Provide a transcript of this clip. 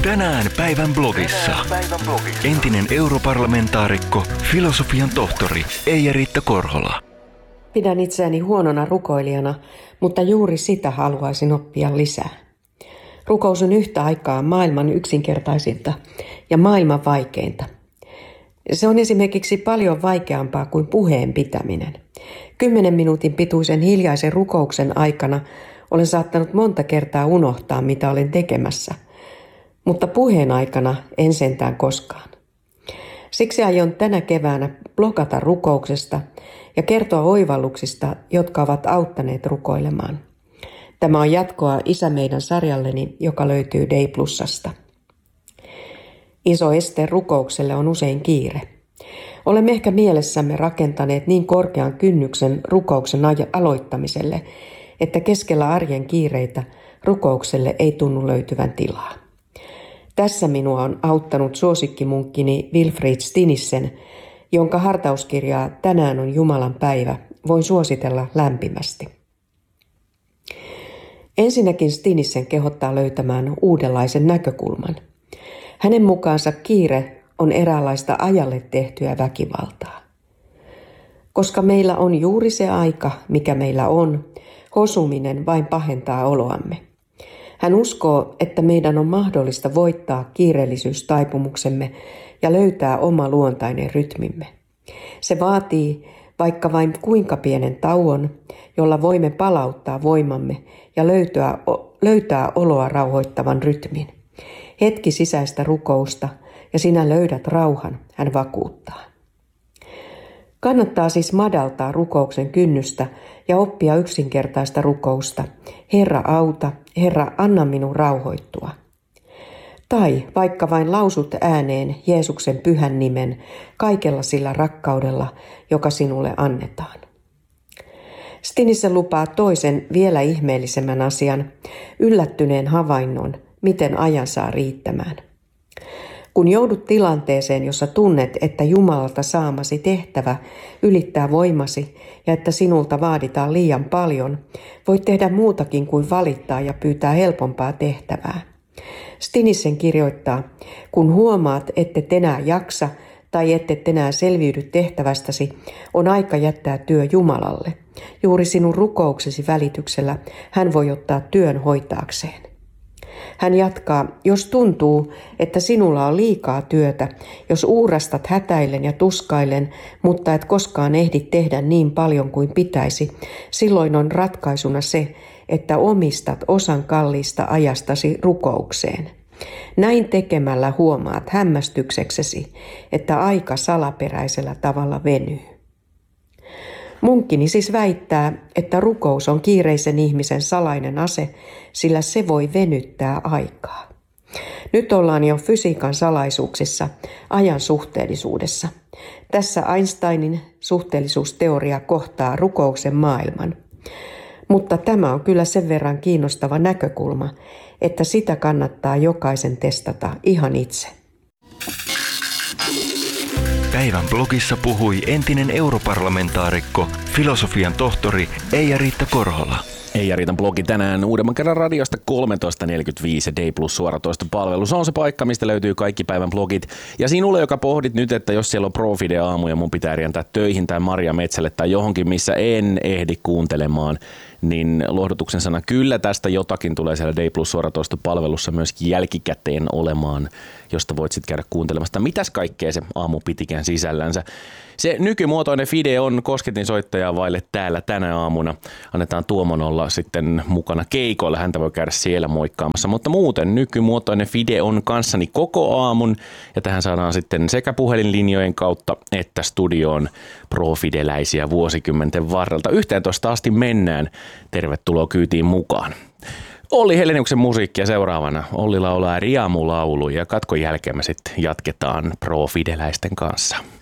Tänään päivän blogissa. Entinen europarlamentaarikko, filosofian tohtori Eija-Riitta Korhola. Pidän itseäni huonona rukoilijana, mutta juuri sitä haluaisin oppia lisää. Rukous on yhtä aikaa maailman yksinkertaisinta ja maailman vaikeinta. Se on esimerkiksi paljon vaikeampaa kuin puheen pitäminen. 10 minuutin pituisen hiljaisen rukouksen aikana olen saattanut monta kertaa unohtaa, mitä olen tekemässä. Mutta puheen aikana en sentään koskaan. Siksi aion tänä keväänä blogata rukouksesta ja kertoa oivalluksista, jotka ovat auttaneet rukoilemaan. Tämä on jatkoa Isä meidän -sarjalleni, joka löytyy Day Plusasta. Iso este rukoukselle on usein kiire. Olemme ehkä mielessämme rakentaneet niin korkean kynnyksen rukouksen aloittamiselle, että keskellä arjen kiireitä rukoukselle ei tunnu löytyvän tilaa. Tässä minua on auttanut suosikkimunkkini Wilfrid Stinissen, jonka hartauskirjaa Tänään on Jumalan päivä voin suositella lämpimästi. Ensinnäkin Stinissen kehottaa löytämään uudenlaisen näkökulman. Hänen mukaansa kiire on eräänlaista ajalle tehtyä väkivaltaa. Koska meillä on juuri se aika, mikä meillä on, hosuminen vain pahentaa oloamme. Hän uskoo, että meidän on mahdollista voittaa kiireellisyystaipumuksemme ja löytää oma luontainen rytmimme. Se vaatii vaikka vain kuinka pienen tauon, jolla voimme palauttaa voimamme ja löytää oloa rauhoittavan rytmin. Hetki sisäistä rukousta ja sinä löydät rauhan, hän vakuuttaa. Kannattaa siis madaltaa rukouksen kynnystä ja oppia yksinkertaista rukousta. Herra auta, Herra anna minun rauhoittua. Tai vaikka vain lausut ääneen Jeesuksen pyhän nimen kaikella sillä rakkaudella, joka sinulle annetaan. Stinissen lupaa toisen vielä ihmeellisemmän asian, yllättyneen havainnon, miten ajan saa riittämään. Kun joudut tilanteeseen, jossa tunnet, että Jumalalta saamasi tehtävä ylittää voimasi ja että sinulta vaaditaan liian paljon, voit tehdä muutakin kuin valittaa ja pyytää helpompaa tehtävää. Stinissen kirjoittaa, kun huomaat, ettet enää jaksa tai ettet enää selviydy tehtävästäsi, on aika jättää työ Jumalalle. Juuri sinun rukouksesi välityksellä hän voi ottaa työn hoitaakseen. Hän jatkaa, jos tuntuu, että sinulla on liikaa työtä, jos uurastat hätäillen ja tuskaillen, mutta et koskaan ehdi tehdä niin paljon kuin pitäisi, silloin on ratkaisuna se, että omistat osan kalliista ajastasi rukoukseen. Näin tekemällä huomaat hämmästykseksesi, että aika salaperäisellä tavalla venyy. Munkkini siis väittää, että rukous on kiireisen ihmisen salainen ase, sillä se voi venyttää aikaa. Nyt ollaan jo fysiikan salaisuuksissa, ajan suhteellisuudessa. Tässä Einsteinin suhteellisuusteoria kohtaa rukouksen maailman. Mutta tämä on kyllä sen verran kiinnostava näkökulma, että sitä kannattaa jokaisen testata ihan itse. Päivän blogissa puhui entinen europarlamentaarikko, filosofian tohtori Eija-Riitta Korhola. Eija-Riitan blogi tänään uudemman kerran radiosta 13.45 Day Plus suoratoistopalvelu. Se on se paikka, mistä löytyy kaikki päivän blogit. Ja sinulle, joka pohdit nyt, että jos siellä on Profide aamu ja mun pitää rientää töihin tai Maria Metsälle tai johonkin, missä en ehdi kuuntelemaan, niin lohdutuksen sana kyllä tästä jotakin tulee siellä Day Plus suoratoistopalvelussa myöskin jälkikäteen olemaan, josta voit sitten käydä kuuntelemasta, mitäs kaikkea se aamu pitikään sisällänsä. Se nykymuotoinen Fide on kosketinsoittajaa vaille täällä tänä aamuna. Annetaan Tuomon olla sitten mukana keikoilla, häntä voi käydä siellä moikkaamassa. Mutta muuten nykymuotoinen Fide on kanssani koko aamun ja tähän saadaan sitten sekä puhelinlinjojen kautta että studioon profideläisiä vuosikymmenten varrelta. 11 asti mennään. Tervetuloa kyytiin mukaan. Olli Heleniuksen musiikkia seuraavana. Olli laulaa Riamu-laulu ja katkon jälkeen me sitten jatketaan profideläisten kanssa.